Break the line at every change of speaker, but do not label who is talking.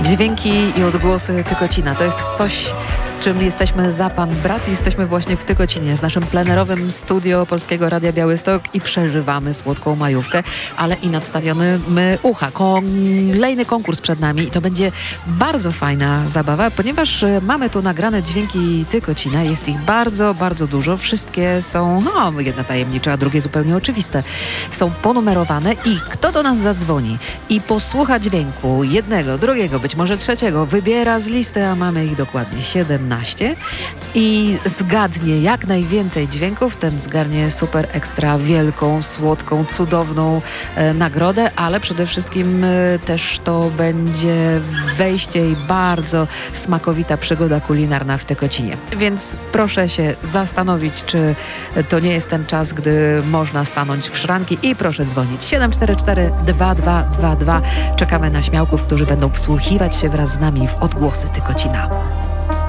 Dźwięki i odgłosy Tykocina. To jest coś, z czym jesteśmy za pan brat. Jesteśmy właśnie w Tykocinie z naszym plenerowym studio Polskiego Radia Białystok i przeżywamy słodką majówkę, ale i nadstawiony ucha. Kolejny konkurs przed nami i to będzie bardzo fajna zabawa, ponieważ mamy tu nagrane dźwięki Tykocina. Jest ich bardzo, bardzo dużo. Wszystkie są, jedna tajemnicze, a drugie zupełnie oczywiste. Są ponumerowane i kto do nas zadzwoni i posłucha dźwięku jednego, drugiego, być może trzeciego, wybiera z listy, a mamy ich dokładnie 17 i zgadnie jak najwięcej dźwięków, ten zgarnie super ekstra wielką, słodką, cudowną nagrodę, ale przede wszystkim też to będzie wejście i bardzo smakowita przygoda kulinarna w Tykocinie. Więc proszę się zastanowić, czy to nie jest ten czas, gdy można stanąć w szranki i proszę dzwonić 744 2222. Czekamy na śmiałków, którzy będą wsłuchiwać się wraz z nami w odgłosy Tykocina.